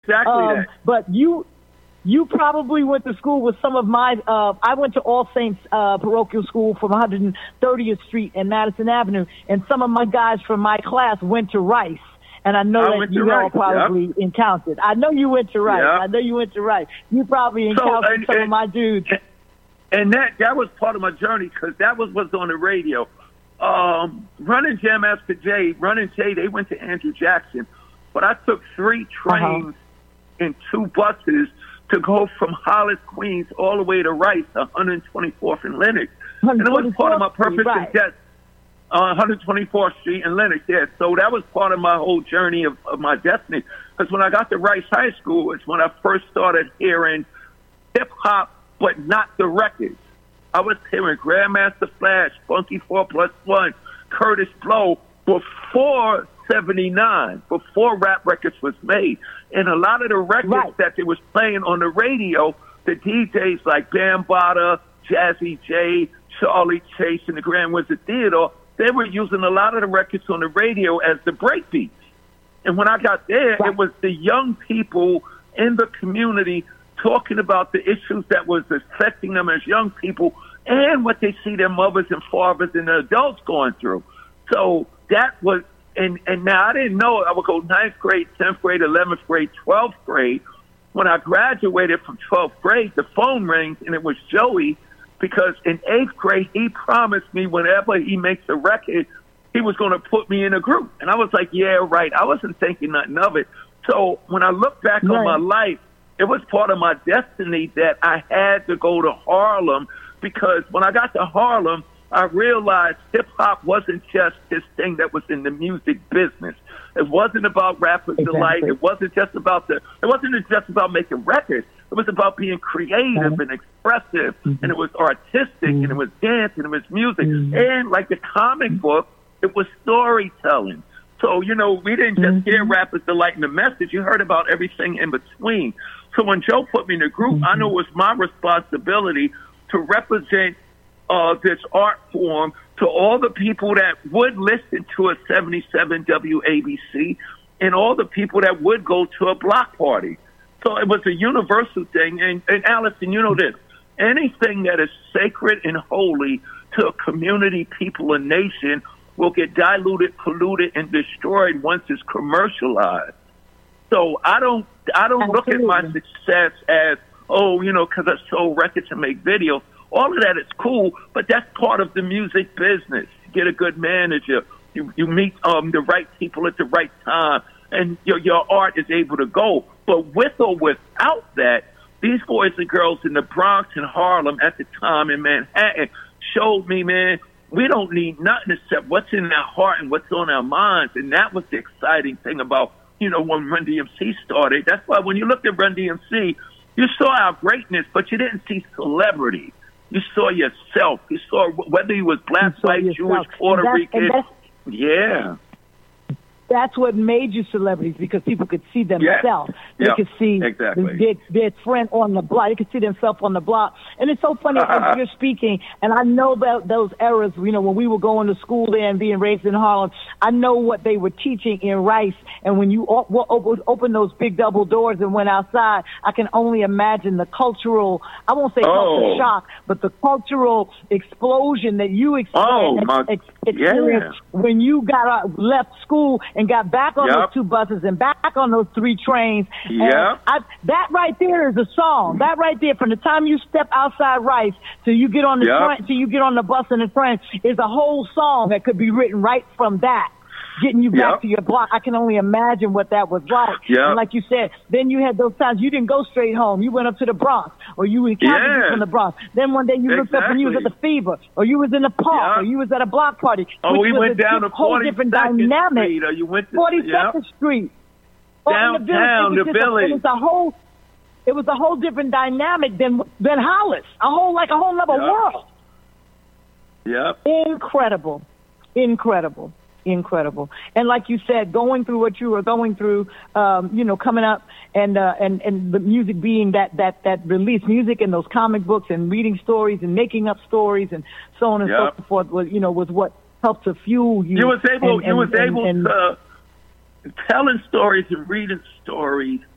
Exactly that. But you probably went to school with some of my, I went to All Saints Parochial School from 130th Street and Madison Avenue, and some of my guys from my class went to Rice. And I know that you all probably encountered. I know you went to Rice. Yep. I know you went to Rice. You probably encountered some of my dudes. And that was part of my journey, because that was what's on the radio. Running Jam Master Jay, Running Jay, they went to Andrew Jackson. But I took 3 trains and 2 buses to go from Hollis, Queens, all the way to Rice, 124th and Lenox. And it was part of my purpose and death. 124th Street in Lenox, yeah. So that was part of my whole journey of my destiny. Because when I got to Rice High School, it's when I first started hearing hip-hop, but not the records. I was hearing Grandmaster Flash, Funky 4+1, Curtis Blow before 79, before rap records was made. And a lot of the records that they was playing on the radio, the DJs like Bambaataa, Jazzy J, Charlie Chase, and the Grand Wizard Theodore, they were using a lot of the records on the radio as the breakbeats. And when I got there, it was the young people in the community talking about the issues that was affecting them as young people and what they see their mothers and fathers and the adults going through. So that was, and now I didn't know I would go 9th grade, 10th grade, 11th grade, 12th grade. When I graduated from 12th grade, the phone rings, and it was Joey, because in 8th grade, he promised me whenever he makes a record, he was going to put me in a group. And I was like, yeah, right. I wasn't thinking nothing of it. So when I look back on my life, it was part of my destiny that I had to go to Harlem, because when I got to Harlem, I realized hip-hop wasn't just this thing that was in the music business. It wasn't about Rappers Delight. It wasn't just about making records. It was about being creative and expressive, and it was artistic, and it was dance, and it was music. And like the comic book, it was storytelling. So, you know, we didn't just hear Rappers Delight and the message. You heard about everything in between. So when Joe put me in the group, I knew it was my responsibility to represent this art form to all the people that would listen to a 77 WABC and all the people that would go to a block party. So it was a universal thing. And Allison, you know this, anything that is sacred and holy to a community, people, a nation will get diluted, polluted, and destroyed once it's commercialized. So I don't look at my success as, because I sold records and make videos. All of that is cool, but that's part of the music business. You get a good manager. You meet the right people at the right time, and your art is able to go. But with or without that, these boys and girls in the Bronx and Harlem at the time in Manhattan showed me, man, we don't need nothing except what's in our heart and what's on our minds. And that was the exciting thing about, when Run DMC started. That's why when you looked at Run DMC, you saw our greatness, but you didn't see celebrity. You saw yourself. You saw whether you was black, white, Jewish, Puerto Rican. Yeah. That's what made you celebrities, because people could see themselves. They could see their friend on the block. They could see themselves on the block. And it's so funny as you're speaking, and I know about those eras, when we were going to school there and being raised in Harlem, I know what they were teaching in Rice. And when you open those big double doors and went outside, I can only imagine the cultural, I won't say cultural shock, but the cultural explosion that you experienced when you left school and got back on those 2 buses and back on those 3 trains. That right there is a song. That right there, from the time you step outside Rice till you get on the train, till you get on the bus and the train, is a whole song that could be written right from that, getting you back to your block. I can only imagine what that was like. And like you said, then you had those times you didn't go straight home. You went up to the Bronx, or you encountered from the Bronx. Then one day you looked up and you was at the Fever, or you was in the park, or you was at a block party. We went down to 42nd Street, or you went to 42nd Street. Downtown, the Village. It was a whole different dynamic than Hollis. A whole other world. Incredible. And like you said, going through what you were going through, coming up and the music being that release, music and those comic books and reading stories and making up stories and so on and so forth was what helped to fuel you. You was able to telling stories and reading stories